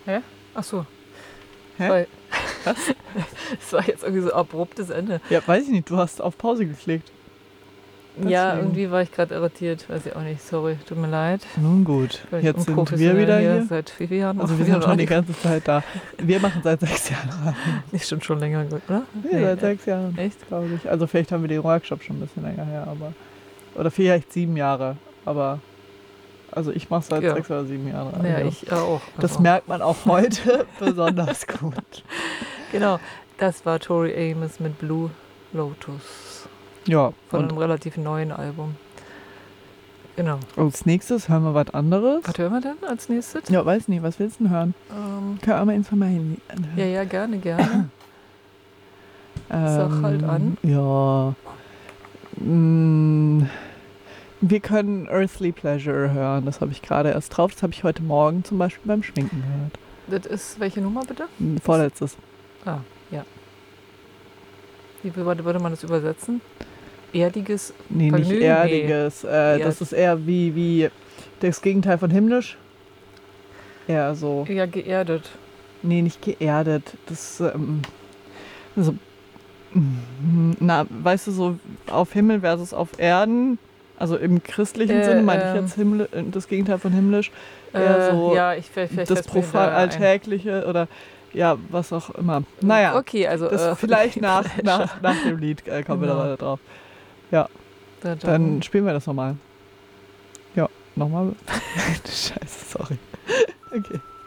Hä? Ach so. Hä? Weil, Was? es war jetzt irgendwie so ein abruptes Ende. Ja, weiß ich nicht, du hast auf Pause geklickt. Ja, Deswegen. irgendwie war ich gerade irritiert. Weiß ich auch nicht. Sorry, tut mir leid. Nun gut, Bin ich jetzt sind wir unprofessionell wieder hier. Seit 4 Jahren. Also wir sind schon die ganze Zeit da. Wir machen seit 6 Jahren Radio. Ist schon länger, oder? Nee, seit 6 Jahren. Echt? Glaube ich. Also vielleicht haben wir den Workshop schon ein bisschen länger her, aber. Oder vielleicht 7 Jahre. Aber. Also ich mache seit 6 oder 7 Jahren Radio. Ja, ich auch. Das Also. merkt man auch heute besonders gut. Genau, das war Tori Amos mit Blue Lotus. Ja. Von einem relativ neuen Album. Genau. Als nächstes hören wir was anderes. Was hören wir denn als nächstes? Ja, weiß nicht, was willst du denn hören? Können wir eins von meinen Liedern hören? Ja, gerne. Sag halt an. Ja. Wir können Earthly Pleasure hören. Das habe ich gerade erst drauf. Das habe ich heute Morgen zum Beispiel beim Schminken gehört. Das ist, welche Nummer bitte? Vorletztes. Ah, ja. Wie würde man das übersetzen? Erdiges Nee, Vergnügen? nicht erdiges. Das ist eher wie das Gegenteil von himmlisch. Eher so. Ja, geerdet. Nee, nicht geerdet. Das so, weißt du, so auf Himmel versus auf Erden. Also im christlichen Sinne meinte ich jetzt das Gegenteil von himmlisch. Eher so ja, vielleicht das profan Alltägliche oder ja, was auch immer. Naja, okay, also das vielleicht nach dem Lied kommen wir da weiter drauf. Ja, dann spielen wir das nochmal. Ja, nochmal. Scheiße, sorry. Okay.